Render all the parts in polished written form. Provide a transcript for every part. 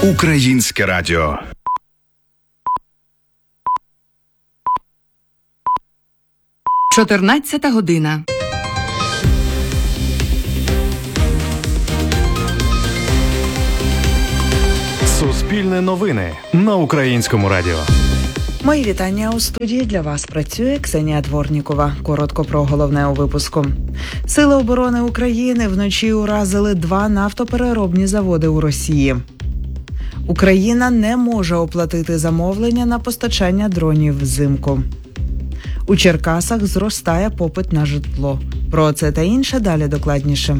Українське радіо. Чотирнадцята година. Суспільне новини на Українському радіо. Мої вітання у студії. Для вас працює Ксенія Дворнікова. Коротко про головне у випуску. Сили оборони України вночі уразили 2 нафтопереробні заводи у Росії. Україна не може оплатити замовлення на постачання дронів взимку. У Черкасах зростає попит на житло. Про це та інше далі докладніше.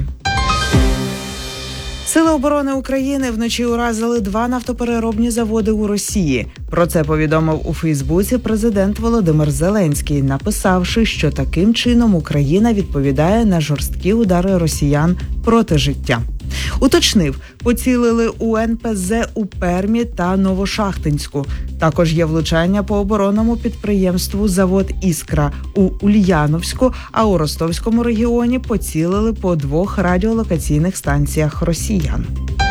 Сили оборони України вночі уразили 2 нафтопереробні заводи у Росії. Про це повідомив у Фейсбуці президент Володимир Зеленський, написавши, що таким чином Україна відповідає на жорсткі удари росіян проти життя. Уточнив, поцілили у НПЗ у Пермі та Новошахтинську. Також є влучання по оборонному підприємству «Завод Іскра» у Ульяновську, а у Ростовському регіоні поцілили по 2 радіолокаційних станціях росіян.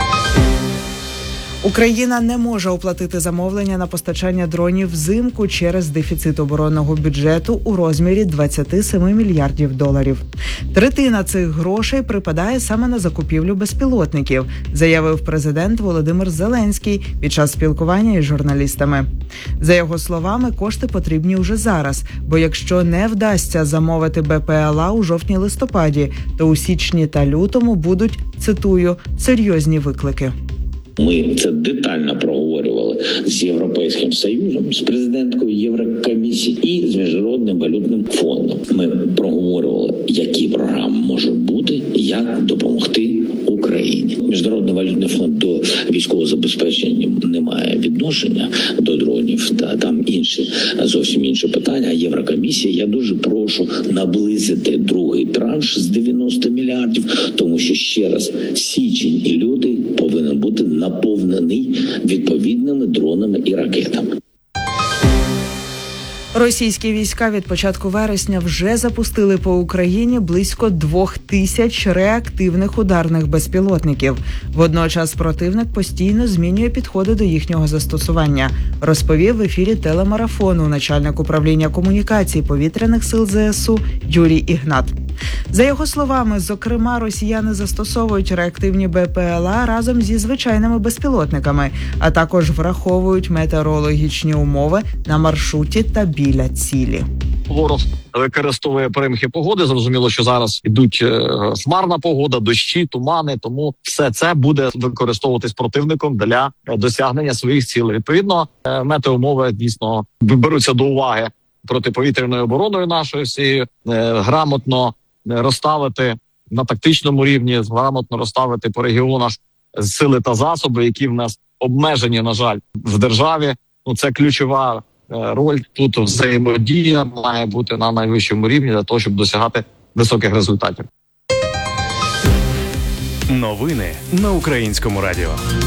Україна не може оплатити замовлення на постачання дронів взимку через дефіцит оборонного бюджету у розмірі $27 мільярдів. Третина цих грошей припадає саме на закупівлю безпілотників, заявив президент Володимир Зеленський під час спілкування із журналістами. За його словами, кошти потрібні уже зараз, бо якщо не вдасться замовити БПЛА у жовтні-листопаді, то у січні та лютому будуть, цитую, серйозні виклики. Ми це детально проговорювали з Європейським Союзом, з президенткою Єврокомісії і з Міжнародним валютним фондом. Ми проговорювали, які програми можуть бути, як допомогти Україні. Міжнародний валютний фонд до військового забезпечення не має відношення до дронів та там інші, зовсім інші питання. А Єврокомісія, я дуже прошу наблизити другий транш з 90 мільярдів, тому що, ще раз, січень і лютий повинен бути наповнений відповідними дронами і ракетами. Російські війська від початку вересня вже запустили по Україні близько 2000 реактивних ударних безпілотників. Водночас противник постійно змінює підходи до їхнього застосування, розповів в ефірі телемарафону начальник управління комунікацій повітряних сил ЗСУ Юрій Ігнат. За його словами, зокрема, росіяни застосовують реактивні БПЛА разом зі звичайними безпілотниками, а також враховують метеорологічні умови на маршруті та біля цілі. Ворог використовує переміги погоди. Зрозуміло, що зараз йдуть хмарна погода, дощі, тумани, тому все це буде використовуватись противником для досягнення своїх цілей. Відповідно, метеоумови дійсно беруться до уваги протиповітряною обороною нашою всією, грамотно розставити на тактичному рівні, грамотно розставити по регіонах сили та засоби, які в нас обмежені, на жаль, в державі. Це ключова роль. Тут взаємодія має бути на найвищому рівні для того, щоб досягати високих результатів. Новини на Українському радіо.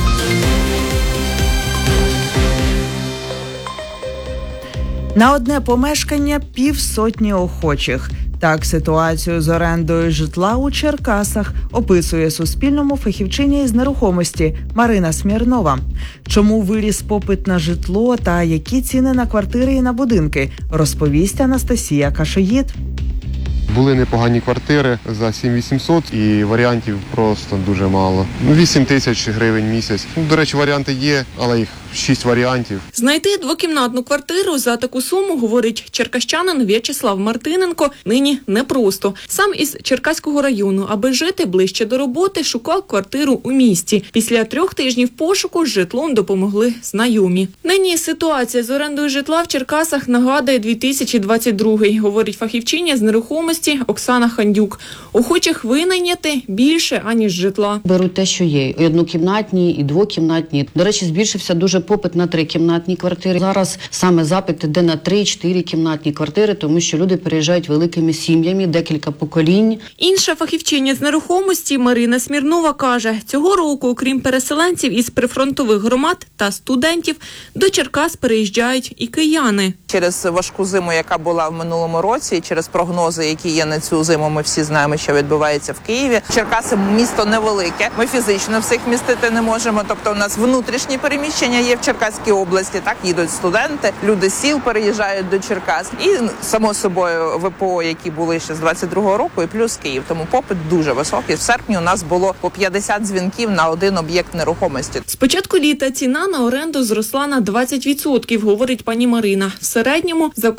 На одне помешкання 500 охочих. Так ситуацію з орендою житла у Черкасах описує Суспільному фахівчиня із нерухомості Марина Смірнова. Чому виріс попит на житло та які ціни на квартири і на будинки, розповість Анастасія Кашоїд. Були непогані квартири за 7800 і варіантів просто дуже мало. 8 тисяч гривень місяць. До речі, варіанти є, але їх 6 варіантів. Знайти двокімнатну квартиру за таку суму, говорить черкащанин В'ячеслав Мартиненко, нині непросто. Сам із Черкаського району, аби жити ближче до роботи, шукав квартиру у місті. Після 3 тижнів пошуку з житлом допомогли знайомі. Нині ситуація з орендою житла в Черкасах нагадує 2022, говорить фахівчиня з нерухомості Оксана Хандюк. Охочих винайняти більше, аніж житла. Беруть те, що є. І однокімнатні, і двокімнатні. До речі, збільшився дуже попит на 3-кімнатні квартири. Зараз саме запит іде на 3-4-кімнатні квартири, тому що люди переїжджають великими сім'ями, декілька поколінь. Інша фахівчиня з нерухомості Марина Смірнова каже, цього року, окрім переселенців із прифронтових громад та студентів, до Черкас переїжджають і кияни. Через важку зиму, яка була в минулому році, і через прогнози, які є на цю зиму, ми всі знаємо, що відбувається в Києві. Черкаси – місто невелике, ми фізично всіх містити не можемо, тобто у нас внутрішні переміщення є в Черкаській області, так, їдуть студенти, люди з сіл переїжджають до Черкас. І, само собою, ВПО, які були ще з 22-го року, і плюс Київ. Тому попит дуже високий. В серпні у нас було по 50 дзвінків на один об'єкт нерухомості. З початку літа ціна на оренду зросла на 20%, говорить пані Марина. В середньому за